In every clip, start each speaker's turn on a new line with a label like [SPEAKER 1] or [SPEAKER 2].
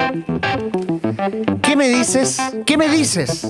[SPEAKER 1] ¿Qué me dices? ¿Qué me dices?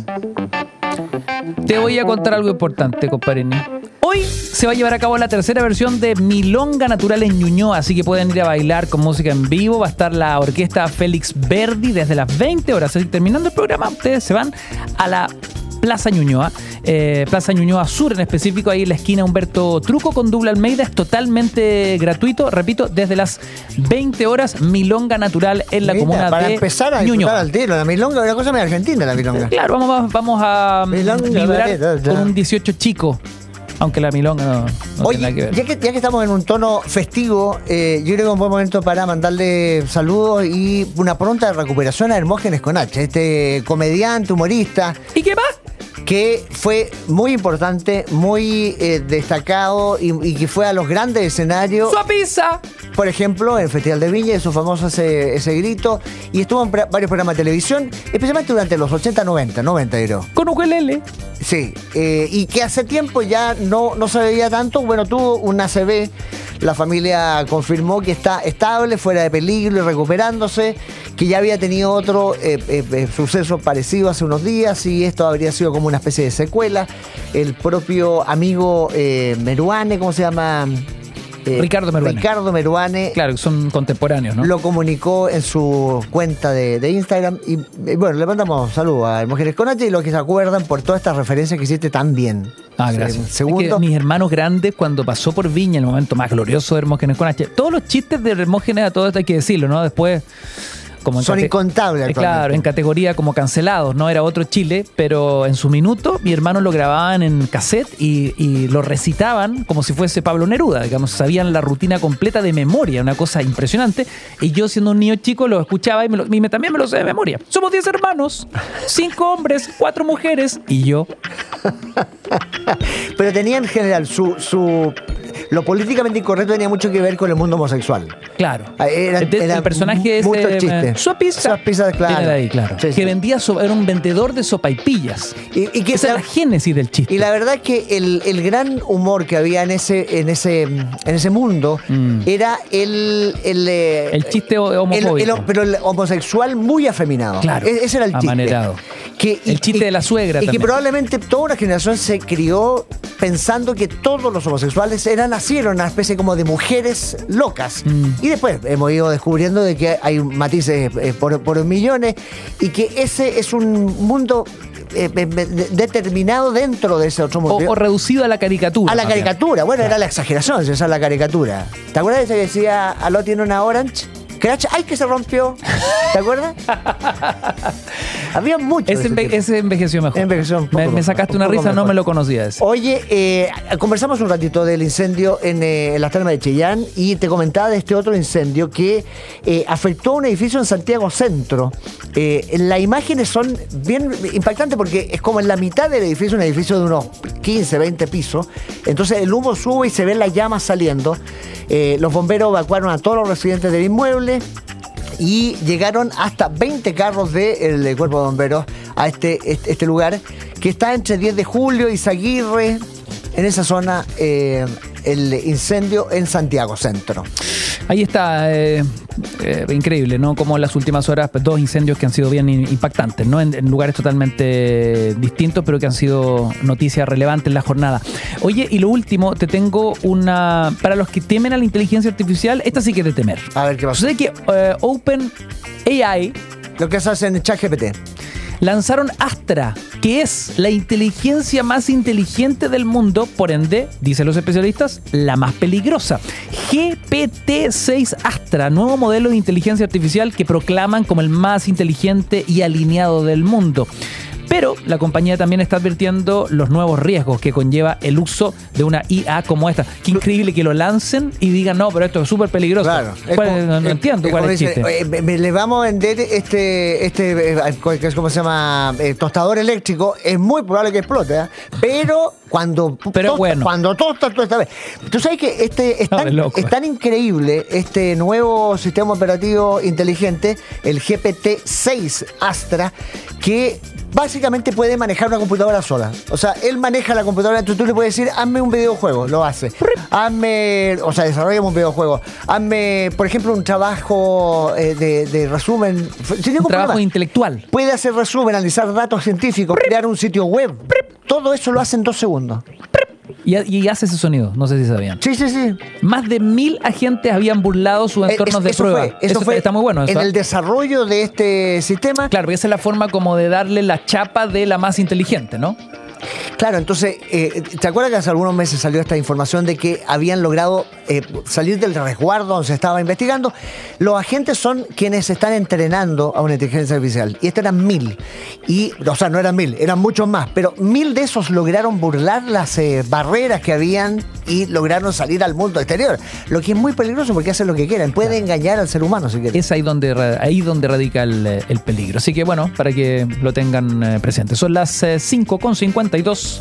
[SPEAKER 2] Te voy a contar algo importante, compadrini. Hoy se va a llevar a cabo la tercera versión de Milonga Natural en Ñuñoa, así que pueden ir a bailar con música en vivo. Va a estar la orquesta Félix Verdi desde las 20 horas. Así, terminando el programa, ustedes se van a la Plaza Ñuñoa, Plaza Ñuñoa Sur en específico, ahí en la esquina Humberto Truco con Douglas Almeida. Es totalmente gratuito, repito, desde las 20 horas, Milonga Natural en la comuna
[SPEAKER 1] para
[SPEAKER 2] de
[SPEAKER 1] empezar a
[SPEAKER 2] Ñuñoa.
[SPEAKER 1] disfrutar al tiro. La milonga es una cosa muy argentina, la milonga.
[SPEAKER 2] Claro, vamos a
[SPEAKER 1] Milonga,
[SPEAKER 2] vibrar con un 18 chico. Aunque la milonga no
[SPEAKER 1] Oye,
[SPEAKER 2] tiene nada que ver.
[SPEAKER 1] ya que estamos en un tono festivo, yo creo que es un buen momento para mandarle saludos y una pronta recuperación a Hermógenes Conache, este comediante, humorista.
[SPEAKER 2] ¿Y qué más?
[SPEAKER 1] Que fue muy importante, muy destacado y que fue a los grandes escenarios.
[SPEAKER 2] ¡Su pizza!
[SPEAKER 1] Por ejemplo, en el Festival de Viña, su famoso ese grito. Y estuvo en varios programas de televisión, especialmente durante los 80, 90 creo.
[SPEAKER 2] Con ukelele.
[SPEAKER 1] Sí, y que hace tiempo ya no se veía tanto. Bueno, tuvo un ACV. La familia confirmó que está estable, fuera de peligro y recuperándose, que ya había tenido otro suceso parecido hace unos días y esto habría sido como una especie de secuela. El propio amigo Meruane, ¿cómo se llama?
[SPEAKER 2] Ricardo Meruane.
[SPEAKER 1] Claro,
[SPEAKER 2] son contemporáneos, ¿no?
[SPEAKER 1] Lo comunicó en su cuenta de Instagram y bueno, le mandamos saludos a Hermógenes Conache y los que se acuerdan por todas estas referencias que hiciste tan bien.
[SPEAKER 2] Ah, gracias.
[SPEAKER 1] Segundo,
[SPEAKER 2] es que mis hermanos grandes, cuando pasó por Viña, el momento más glorioso de Hermógenes Conache, todos los chistes de Hermógenes, a todo esto hay que decirlo, ¿no? Después... como
[SPEAKER 1] son incontables actualmente.
[SPEAKER 2] Claro, en categoría como cancelados, ¿no? Era otro Chile, pero en su minuto mi hermano lo grababan en cassette y lo recitaban como si fuese Pablo Neruda, digamos, sabían la rutina completa de memoria, una cosa impresionante, y yo siendo un niño chico lo escuchaba y también me lo sé de memoria. Somos 10 hermanos, 5 hombres, 4 mujeres y yo.
[SPEAKER 1] Pero tenía en general lo políticamente incorrecto tenía mucho que ver con el mundo homosexual.
[SPEAKER 2] Claro.
[SPEAKER 1] El
[SPEAKER 2] personaje
[SPEAKER 1] muchos chistes.
[SPEAKER 2] Suapizza,
[SPEAKER 1] claro.
[SPEAKER 2] Tiene de ahí, claro. Sí, que vendía, era un vendedor de sopaipillas.
[SPEAKER 1] Y que
[SPEAKER 2] esa es la génesis del chiste.
[SPEAKER 1] Y la verdad es que el gran humor que había en ese mundo era el
[SPEAKER 2] chiste homofóbico.
[SPEAKER 1] pero el homosexual muy afeminado.
[SPEAKER 2] Claro.
[SPEAKER 1] Ese era el chiste.
[SPEAKER 2] Amanerado. El chiste de la suegra
[SPEAKER 1] y
[SPEAKER 2] también.
[SPEAKER 1] que probablemente toda una generación se crió pensando que todos los homosexuales nacieron una especie como de mujeres locas. Y después hemos ido descubriendo de que hay matices por millones y que ese es un mundo determinado dentro de ese otro mundo.
[SPEAKER 2] O reducido a la caricatura.
[SPEAKER 1] A la caricatura. Bueno, claro. Era la exageración, esa es la caricatura. ¿Te acuerdas de ese que decía, aló tiene una Orange? Crash, ¡ay, que se rompió! ¿Te acuerdas? Había mucho.
[SPEAKER 2] Ese envejeció mejor. Me sacaste una risa, mejor. No me lo conocía ese.
[SPEAKER 1] Oye, conversamos un ratito del incendio en las termas de Chillán y te comentaba de este otro incendio que afectó a un edificio en Santiago Centro. Las imágenes son bien impactantes porque es como en la mitad del edificio, un edificio de unos 15, 20 pisos. Entonces el humo sube y se ven las llamas saliendo. Los bomberos evacuaron a todos los residentes del inmueble y llegaron hasta 20 carros del Cuerpo de Bomberos a este lugar que está entre 10 de julio y Izaguirre, en esa zona, el incendio en Santiago Centro.
[SPEAKER 2] Ahí está, increíble, ¿no? Como en las últimas horas, 2 incendios que han sido bien impactantes, ¿no? En lugares totalmente distintos, pero que han sido noticias relevantes en la jornada. Oye, y lo último, te tengo una... Para los que temen a la inteligencia artificial, esta sí que es de temer.
[SPEAKER 1] A ver, ¿qué pasa?
[SPEAKER 2] Sucede que OpenAI...
[SPEAKER 1] Lo que se hace en ChatGPT.
[SPEAKER 2] Lanzaron Astra, que es la inteligencia más inteligente del mundo, por ende, dicen los especialistas, la más peligrosa. GPT-6 Astra, nuevo modelo de inteligencia artificial que proclaman como el más inteligente y alineado del mundo. Pero la compañía también está advirtiendo los nuevos riesgos que conlleva el uso de una IA como esta. Qué increíble que lo lancen y digan, no, pero esto es súper peligroso.
[SPEAKER 1] Claro.
[SPEAKER 2] No entiendo cuál es el chiste.
[SPEAKER 1] Le vamos a vender ¿cómo se llama? Tostador eléctrico. Es muy probable que explote, ¿eh? Pero
[SPEAKER 2] Pero bueno.
[SPEAKER 1] Cuando todo está bien. Tú sabes que es tan increíble este nuevo sistema operativo inteligente, el GPT-6 Astra, que básicamente puede manejar una computadora sola. O sea, él maneja la computadora, entonces tú le puedes decir, hazme un videojuego, lo hace. Desarrollame un videojuego. Hazme, por ejemplo, un trabajo de resumen.
[SPEAKER 2] Un trabajo intelectual.
[SPEAKER 1] Puede hacer resumen, analizar datos científicos, crear un sitio web. Todo eso lo hace en 2 segundos.
[SPEAKER 2] Y hace ese sonido, no sé si sabían.
[SPEAKER 1] Sí.
[SPEAKER 2] Más de 1000 agentes habían burlado sus entornos de prueba.
[SPEAKER 1] Eso fue
[SPEAKER 2] está muy bueno.
[SPEAKER 1] En el desarrollo de este sistema.
[SPEAKER 2] Claro, porque esa es la forma como de darle la chapa de la más inteligente, ¿no?
[SPEAKER 1] Claro, entonces, ¿te acuerdas que hace algunos meses salió esta información de que habían logrado salir del resguardo donde se estaba investigando? Los agentes son quienes están entrenando a una inteligencia artificial. Y estos eran 1000. No eran 1000, eran muchos más. Pero 1000 de esos lograron burlar las barreras que habían y lograron salir al mundo exterior. Lo que es muy peligroso porque hacen lo que quieran. Puede engañar al ser humano si quieren.
[SPEAKER 2] Es ahí donde radica el peligro. Así que bueno, para que lo tengan presente. Son las 5:52.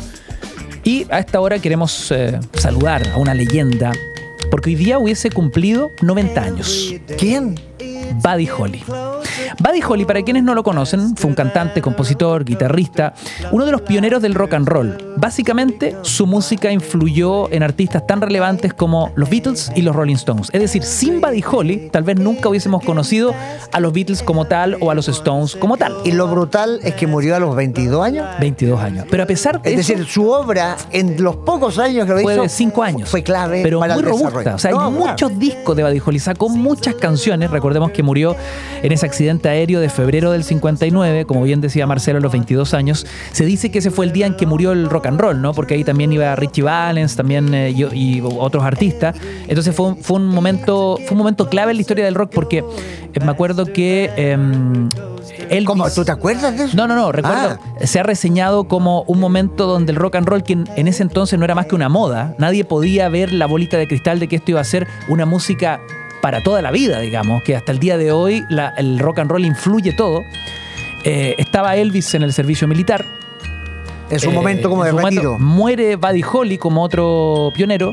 [SPEAKER 2] Y a esta hora queremos saludar a una leyenda, porque hoy día hubiese cumplido 90 años.
[SPEAKER 1] ¿Quién?
[SPEAKER 2] Buddy Holly. Buddy Holly, para quienes no lo conocen, fue un cantante, compositor, guitarrista, uno de los pioneros del rock and roll. Básicamente, su música influyó en artistas tan relevantes como los Beatles y los Rolling Stones. Es decir, sin Buddy Holly, tal vez nunca hubiésemos conocido a los Beatles como tal o a los Stones como tal.
[SPEAKER 1] Y lo brutal es que murió a los 22 años.
[SPEAKER 2] 22 años. Pero a pesar de
[SPEAKER 1] eso... Es decir, su obra, en los pocos años que lo hizo...
[SPEAKER 2] Fue de 5 años.
[SPEAKER 1] Fue clave
[SPEAKER 2] pero
[SPEAKER 1] para
[SPEAKER 2] muy
[SPEAKER 1] el
[SPEAKER 2] robusta.
[SPEAKER 1] desarrollo.
[SPEAKER 2] O sea, hay muchos discos de Buddy Holly. Sacó muchas canciones. Recordemos que murió en ese accidente aéreo de febrero del 59, como bien decía Marcelo, a los 22 años. Se dice que ese fue el día en que murió el rock and roll, ¿no? Porque ahí también iba Richie Valens, también y otros artistas. Entonces fue un momento clave en la historia del rock, porque me acuerdo que Elvis...
[SPEAKER 1] ¿Cómo? ¿Tú te acuerdas de eso?
[SPEAKER 2] No, recuerdo. Se ha reseñado como un momento donde el rock and roll, que en ese entonces no era más que una moda, nadie podía ver la bolita de cristal de que esto iba a ser una música para toda la vida, digamos, que hasta el día de hoy el rock and roll influye todo. Estaba Elvis en el servicio militar.
[SPEAKER 1] En su momento como de retiro.
[SPEAKER 2] Muere Buddy Holly como otro pionero.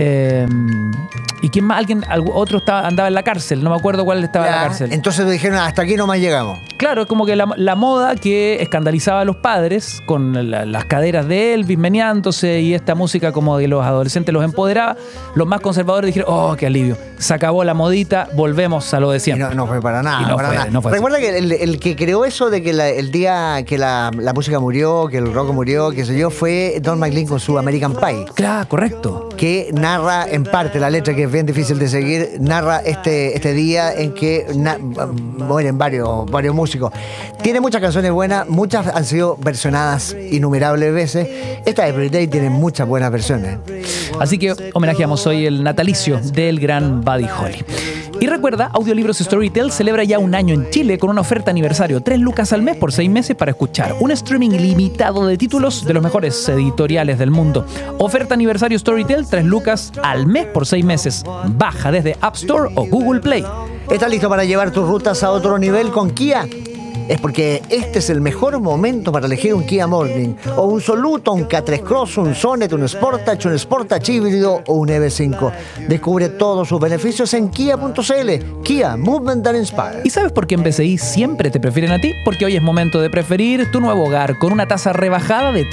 [SPEAKER 2] ¿Y quién más? Otro andaba en la cárcel. No me acuerdo cuál estaba en la cárcel.
[SPEAKER 1] Entonces le dijeron, hasta aquí nomás llegamos.
[SPEAKER 2] Claro, es como que la moda que escandalizaba a los padres con las caderas de Elvis meneándose y esta música como de los adolescentes los empoderaba. Los más conservadores dijeron, oh, qué alivio. Se acabó la modita, volvemos a lo de siempre.
[SPEAKER 1] Y no fue para nada. No fue Recuerda que el que creó eso de que el día que la música murió, que el rock murió, qué sé yo, fue Don McLean con su American Pie.
[SPEAKER 2] Claro, correcto.
[SPEAKER 1] Que narra en parte la letra, que es bien difícil de seguir, narra este día en que mueren varios músicos. Tiene muchas canciones buenas, muchas han sido versionadas innumerables veces. Esta de Everyday tiene muchas buenas versiones.
[SPEAKER 2] Así que homenajeamos hoy el natalicio del gran Buddy Holly. Y recuerda, Audiolibros Storytel celebra ya 1 año en Chile con una oferta aniversario, 3 lucas al mes por 6 meses para escuchar un streaming ilimitado de títulos de los mejores editoriales del mundo. Oferta aniversario Storytel, 3 lucas al mes por 6 meses. Baja desde App Store o Google Play.
[SPEAKER 1] ¿Estás listo para llevar tus rutas a otro nivel con Kia? Es porque este es el mejor momento para elegir un Kia Morning, o un Soluto, un K3 Cross, un Sonet, un Sportage, un Sportage híbrido o un EV5. Descubre todos sus beneficios en kia.cl. Kia, Movement that Inspires.
[SPEAKER 2] ¿Y sabes por qué en BCI siempre te prefieren a ti? Porque hoy es momento de preferir tu nuevo hogar con una tasa rebajada de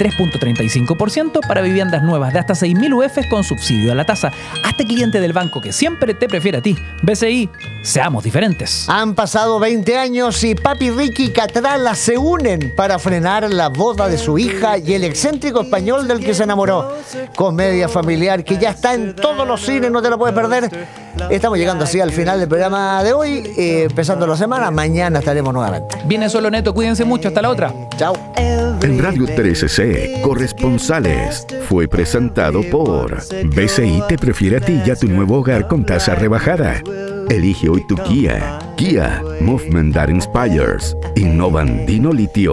[SPEAKER 2] 3.35% para viviendas nuevas de hasta 6.000 UF con subsidio a la tasa. Hazte cliente del banco que siempre te prefiere a ti. BCI, seamos diferentes.
[SPEAKER 1] Han pasado 20 años y Papi Ricky y Catrala se unen para frenar la boda de su hija y el excéntrico español del que se enamoró. Comedia familiar que ya está en todos los cines, no te lo puedes perder. Estamos llegando así al final del programa de hoy, empezando la semana. Mañana estaremos nuevamente.
[SPEAKER 2] Viene Solo Neto, cuídense mucho, hasta la otra.
[SPEAKER 1] Chao.
[SPEAKER 3] En Radio 13C, Corresponsales, fue presentado por BCI te prefiere a ti y a tu nuevo hogar con tasa rebajada. Elige hoy tu Kia. Kia, Movement that Inspires. Innovan Dino Litio.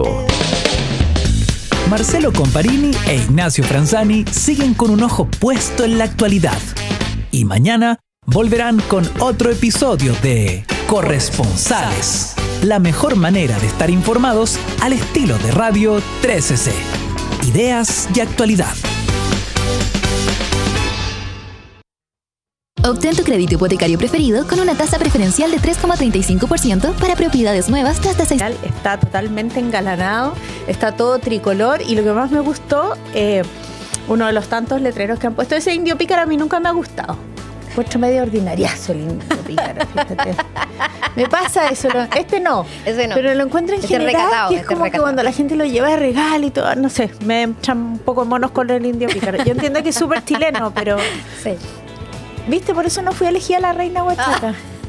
[SPEAKER 2] Marcelo Comparini e Ignacio Franzani siguen con un ojo puesto en la actualidad. Y mañana volverán con otro episodio de Corresponsales. La mejor manera de estar informados al estilo de Radio 13C. Ideas y actualidad.
[SPEAKER 4] Obtén tu crédito hipotecario preferido con una tasa preferencial de 3,35% para propiedades nuevas de hasta 6.
[SPEAKER 5] Está totalmente engalanado, está todo tricolor y lo que más me gustó, uno de los tantos letreros que han puesto, ese indio pícaro a mí nunca me ha gustado. Puesto medio ordinariazo el indio pícaro, fíjate. Me pasa eso, ese no, pero lo encuentro en general, recatado, que es como que cuando la gente lo lleva de regalo y todo, no sé, me echan un poco monos con el indio pícaro. Yo entiendo que es súper chileno, pero...
[SPEAKER 6] Sí.
[SPEAKER 5] ¿Viste? Por eso no fui elegida la reina huachaca.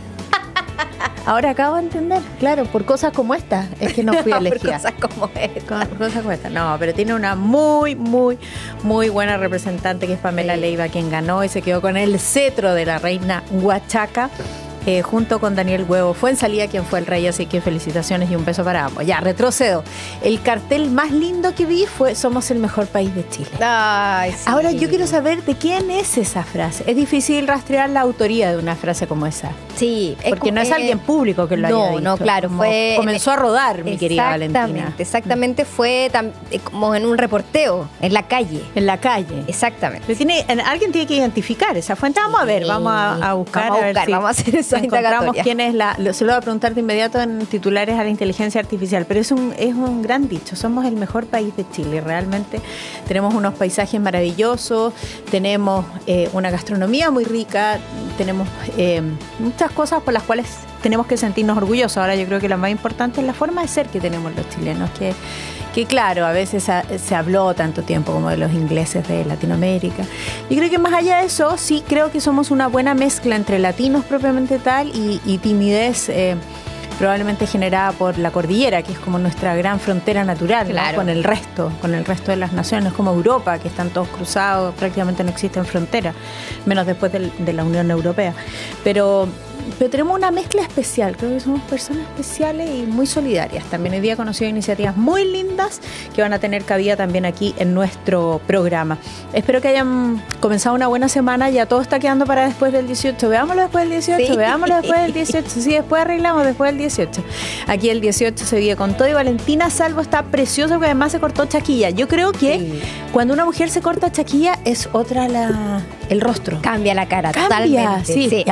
[SPEAKER 5] Ahora acabo de entender, claro, por cosas como esta es que no fui elegida.
[SPEAKER 6] Por cosas como esta.
[SPEAKER 5] Cosas como esta. No, pero tiene una muy buena representante que es Pamela Leiva, quien ganó y se quedó con el cetro de la reina huachaca. Junto con Daniel Huevo Fuenzalía, quien fue el rey, así que felicitaciones y un beso para ambos. Ya, retrocedo. El cartel más lindo que vi fue Somos el mejor país de Chile.
[SPEAKER 6] Ay, sí.
[SPEAKER 5] Ahora yo quiero saber de quién es esa frase. Es difícil rastrear la autoría de una frase como esa.
[SPEAKER 6] Sí.
[SPEAKER 5] Porque no es alguien público que lo haya dicho.
[SPEAKER 6] No, claro.
[SPEAKER 5] Comenzó a rodar, mi querida Valentina.
[SPEAKER 6] Exactamente, fue como en un reporteo, en la calle.
[SPEAKER 5] En la calle.
[SPEAKER 6] Exactamente.
[SPEAKER 5] Alguien tiene que identificar esa fuente. Vamos a ver, vamos a buscar.
[SPEAKER 6] Vamos a hacer eso.
[SPEAKER 5] Encontramos quién es se lo voy a preguntar de inmediato en titulares a la inteligencia artificial, pero es un gran dicho. Somos el mejor país de Chile. Realmente tenemos unos paisajes maravillosos, tenemos una gastronomía muy rica, tenemos muchas cosas por las cuales tenemos que sentirnos orgullosos. Ahora yo creo que lo más importante es la forma de ser que tenemos los chilenos, que claro, a veces se habló tanto tiempo como de los ingleses de Latinoamérica. Yo creo que más allá de eso, sí creo que somos una buena mezcla entre latinos propiamente tal y timidez probablemente generada por la cordillera, que es como nuestra gran frontera natural,
[SPEAKER 6] claro,
[SPEAKER 5] ¿no? con el resto de las naciones, como Europa, que están todos cruzados, prácticamente no existen fronteras, menos después de la Unión Europea. Pero tenemos una mezcla especial, creo que somos personas especiales y muy solidarias. También hoy día he conocido iniciativas muy lindas que van a tener cabida también aquí en nuestro programa. Espero que hayan comenzado una buena semana, ya todo está quedando para después del 18. Veámoslo después del 18, sí. Veámoslo después del 18. Sí, después arreglamos después del 18. Aquí el 18 se vive con todo y Valentina Salvo está precioso porque además se cortó chaquilla. Yo creo que cuando una mujer se corta chaquilla es otra el rostro.
[SPEAKER 6] Cambia la cara,
[SPEAKER 5] totalmente. Sí. Y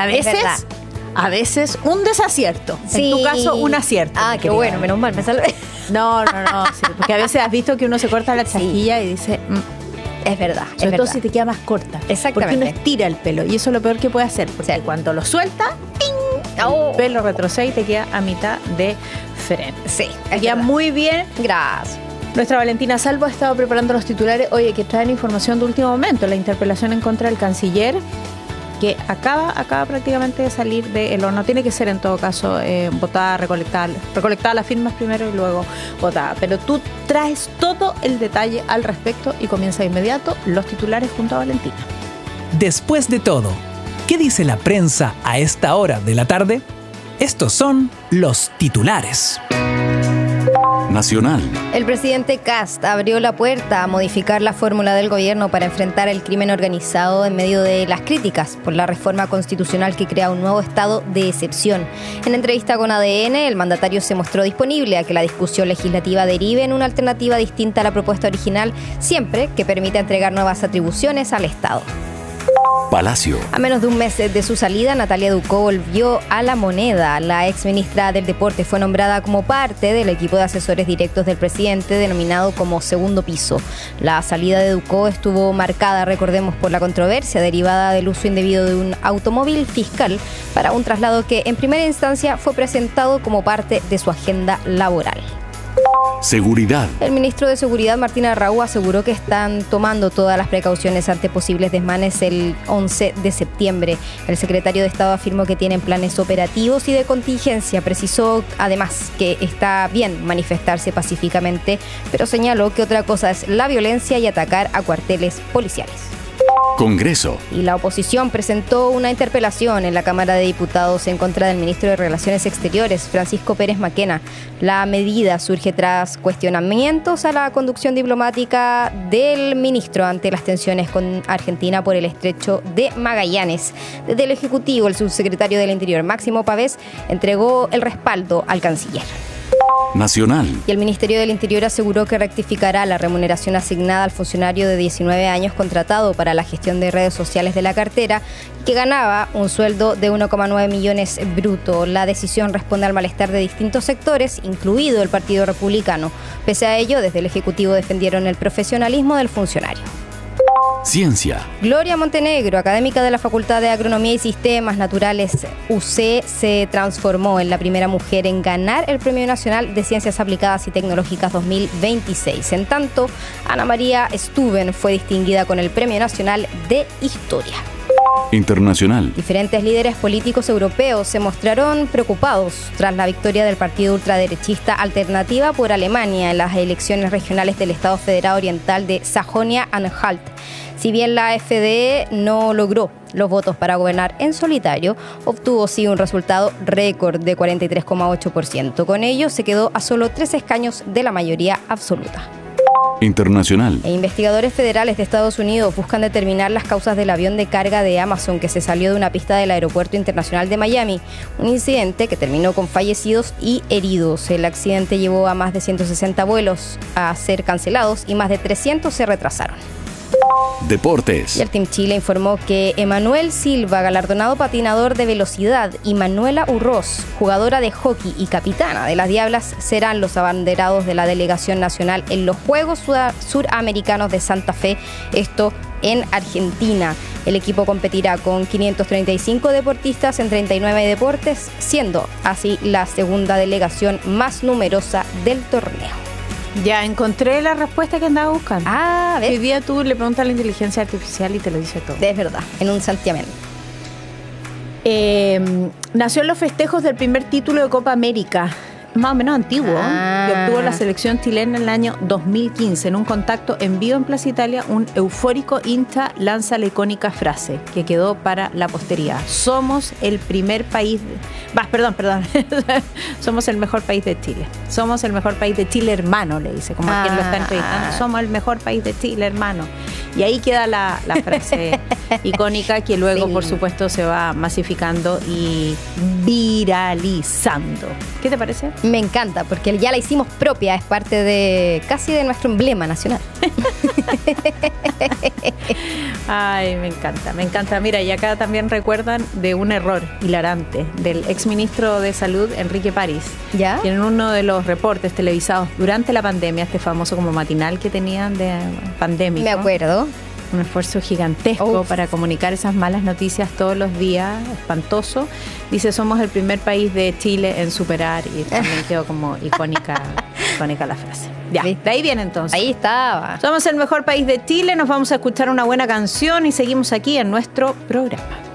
[SPEAKER 5] a veces un desacierto. Sí. En tu caso, un acierto.
[SPEAKER 6] Ah, qué bueno, menos mal, me salvé.
[SPEAKER 5] No, sí, porque a veces has visto que uno se corta la chaquilla y dice...
[SPEAKER 6] Es verdad.
[SPEAKER 5] Sobre todo si te queda más corta.
[SPEAKER 6] Exactamente.
[SPEAKER 5] Porque uno estira el pelo y eso es lo peor que puede hacer. Porque cuando lo suelta, ¡ting! El pelo retrocede y te queda a mitad de frente.
[SPEAKER 6] Sí.
[SPEAKER 5] Te queda muy bien.
[SPEAKER 6] Gracias.
[SPEAKER 5] Nuestra Valentina Salvo ha estado preparando los titulares. Oye, que traen información de último momento. La interpelación en contra del canciller, que acaba prácticamente de salir del horno. Tiene que ser en todo caso votada, recolectada las firmas primero y luego votada. Pero tú traes todo el detalle al respecto y comienza de inmediato los titulares junto a Valentina.
[SPEAKER 2] Después de todo, ¿qué dice la prensa a esta hora de la tarde? Estos son los titulares.
[SPEAKER 3] Nacional.
[SPEAKER 6] El presidente Kast abrió la puerta a modificar la fórmula del gobierno para enfrentar el crimen organizado en medio de las críticas por la reforma constitucional que crea un nuevo estado de excepción. En entrevista con ADN, el mandatario se mostró disponible a que la discusión legislativa derive en una alternativa distinta a la propuesta original, siempre que permita entregar nuevas atribuciones al Estado.
[SPEAKER 3] Palacio.
[SPEAKER 6] A menos de un mes de su salida, Natalia Ducó volvió a la moneda. La exministra del Deporte fue nombrada como parte del equipo de asesores directos del presidente, denominado como Segundo Piso. La salida de Ducó estuvo marcada, recordemos, por la controversia derivada del uso indebido de un automóvil fiscal para un traslado que en primera instancia fue presentado como parte de su agenda laboral.
[SPEAKER 3] Seguridad.
[SPEAKER 6] El ministro de Seguridad, Martín Arrau, aseguró que están tomando todas las precauciones ante posibles desmanes el 11 de septiembre. El secretario de Estado afirmó que tienen planes operativos y de contingencia. Precisó además que está bien manifestarse pacíficamente, pero señaló que otra cosa es la violencia y atacar a cuarteles policiales.
[SPEAKER 3] Congreso.
[SPEAKER 6] Y la oposición presentó una interpelación en la Cámara de Diputados en contra del ministro de Relaciones Exteriores, Francisco Pérez Maquena. La medida surge tras cuestionamientos a la conducción diplomática del ministro ante las tensiones con Argentina por el estrecho de Magallanes. Desde el Ejecutivo, el subsecretario del Interior, Máximo Pavés, entregó el respaldo al canciller.
[SPEAKER 7] Nacional.
[SPEAKER 6] Y el Ministerio del Interior aseguró que rectificará la remuneración asignada al funcionario de 19 años contratado para la gestión de redes sociales de la cartera, que ganaba un sueldo de 1,9 millones bruto. La decisión responde al malestar de distintos sectores, incluido el Partido Republicano. Pese a ello, desde el Ejecutivo defendieron el profesionalismo del funcionario.
[SPEAKER 7] Ciencia.
[SPEAKER 6] Gloria Montenegro, académica de la Facultad de Agronomía y Sistemas Naturales UC, se transformó en la primera mujer en ganar el Premio Nacional de Ciencias Aplicadas y Tecnológicas 2026. En tanto, Ana María Stuben fue distinguida con el Premio Nacional de Historia.
[SPEAKER 7] Internacional.
[SPEAKER 6] Diferentes líderes políticos europeos se mostraron preocupados tras la victoria del partido ultraderechista Alternativa por Alemania en las elecciones regionales del Estado Federado Oriental de Sajonia-Anhalt. Si bien la AfD no logró los votos para gobernar en solitario, obtuvo sí un resultado récord de 43,8%. Con ello se quedó a solo 3 escaños de la mayoría absoluta.
[SPEAKER 7] Internacional.
[SPEAKER 6] Investigadores federales de Estados Unidos buscan determinar las causas del avión de carga de Amazon que se salió de una pista del Aeropuerto Internacional de Miami. Un incidente que terminó con fallecidos y heridos. El accidente llevó a más de 160 vuelos a ser cancelados y más de 300 se retrasaron.
[SPEAKER 7] Deportes.
[SPEAKER 6] Y el Team Chile informó que Emanuel Silva, galardonado patinador de velocidad, y Manuela Urroz, jugadora de hockey y capitana de las Diablas, serán los abanderados de la delegación nacional en los Juegos Suramericanos de Santa Fe, esto en Argentina. El equipo competirá con 535 deportistas en 39 deportes, siendo así la segunda delegación más numerosa del torneo.
[SPEAKER 5] Ya encontré la respuesta que andaba buscando.
[SPEAKER 6] Ah, ¿ves?
[SPEAKER 5] Hoy día tú le preguntas a la inteligencia artificial y te lo dice todo.
[SPEAKER 6] Es verdad, en un santiamén.
[SPEAKER 5] Nació en los festejos del primer título de Copa América, más o menos antiguo, que obtuvo la selección chilena en el año 2015. En un contacto en vivo en Plaza Italia, un eufórico hincha lanza la icónica frase que quedó para la posteridad: somos el primer país somos el mejor país de Chile. Somos el mejor país de Chile, hermano, le dice, como quien lo está entrevistando. Somos el mejor país de Chile, hermano. Y ahí queda la frase icónica que luego, por supuesto, se va masificando y viralizando. ¿Qué te parece?
[SPEAKER 6] Me encanta, porque ya la hicimos propia, es parte de casi de nuestro emblema nacional.
[SPEAKER 5] Ay, me encanta. Mira, y acá también recuerdan de un error hilarante del exministro de Salud, Enrique París,
[SPEAKER 6] ¿ya?
[SPEAKER 5] que en uno de los reportes televisados durante la pandemia, este famoso como matinal que tenían de pandemia.
[SPEAKER 6] Me acuerdo.
[SPEAKER 5] Un esfuerzo gigantesco para comunicar esas malas noticias todos los días, espantoso. Dice, somos el primer país de Chile en superar, y también quedó como icónica la frase. Ya, de ahí viene entonces.
[SPEAKER 6] Ahí estaba.
[SPEAKER 5] Somos el mejor país de Chile, nos vamos a escuchar una buena canción y seguimos aquí en nuestro programa.